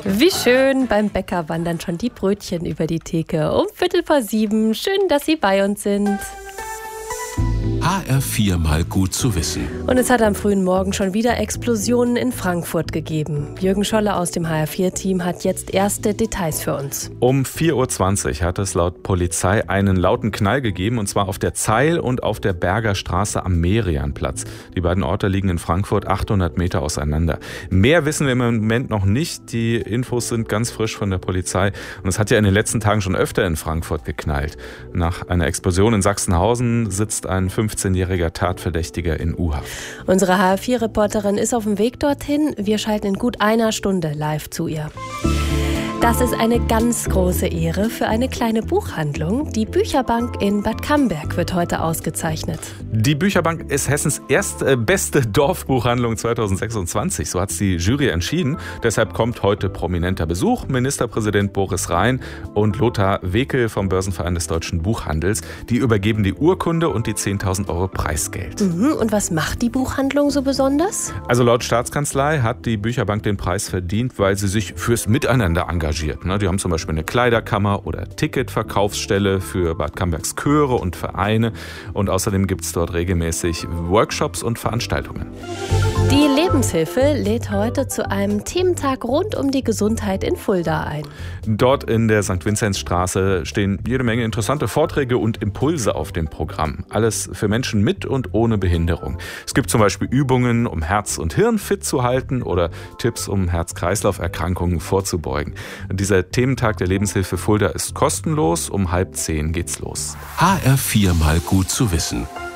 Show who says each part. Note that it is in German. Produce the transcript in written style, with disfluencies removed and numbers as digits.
Speaker 1: Wie schön, beim Bäcker wandern schon die Brötchen über die Theke. Um 6:15. Schön, dass Sie bei uns sind.
Speaker 2: HR4 mal gut zu wissen.
Speaker 1: Und es hat am frühen Morgen schon wieder Explosionen in Frankfurt gegeben. Jürgen Scholle aus dem HR4-Team hat jetzt erste Details für uns.
Speaker 3: Um 4:20 Uhr hat es laut Polizei einen lauten Knall gegeben, und zwar auf der Zeil und auf der Berger Straße am Merianplatz. Die beiden Orte liegen in Frankfurt 800 Meter auseinander. Mehr wissen wir im Moment noch nicht. Die Infos sind ganz frisch von der Polizei. Und es hat ja in den letzten Tagen schon öfter in Frankfurt geknallt. Nach einer Explosion in Sachsenhausen sitzt ein 15-jähriger Tatverdächtiger in U-Haft.
Speaker 1: Unsere HR4-Reporterin ist auf dem Weg dorthin. Wir schalten in gut einer Stunde live zu ihr. Das ist eine ganz große Ehre für eine kleine Buchhandlung. Die Bücherbank in Bad Camberg wird heute ausgezeichnet.
Speaker 3: Die Bücherbank ist Hessens beste Dorfbuchhandlung 2026. So hat es die Jury entschieden. Deshalb kommt heute prominenter Besuch. Ministerpräsident Boris Rhein und Lothar Wekel vom Börsenverein des Deutschen Buchhandels. Die übergeben die Urkunde und die 10.000 Euro Preisgeld.
Speaker 1: Und was macht die Buchhandlung so besonders?
Speaker 3: Also laut Staatskanzlei hat die Bücherbank den Preis verdient, weil sie sich fürs Miteinander engagiert. Die haben zum Beispiel eine Kleiderkammer oder Ticketverkaufsstelle für Bad Cambergs Chöre und Vereine. Und außerdem gibt es dort regelmäßig Workshops und Veranstaltungen.
Speaker 1: Die Lebenshilfe lädt heute zu einem Thementag rund um die Gesundheit in Fulda ein.
Speaker 3: Dort in der St. Vinzenzstraße stehen jede Menge interessante Vorträge und Impulse auf dem Programm. Alles für Menschen mit und ohne Behinderung. Es gibt zum Beispiel Übungen, um Herz und Hirn fit zu halten oder Tipps, um Herz-Kreislauf-Erkrankungen vorzubeugen. Dieser Thementag der Lebenshilfe Fulda ist kostenlos. Um 9:30 geht's los.
Speaker 2: HR4 mal gut zu wissen.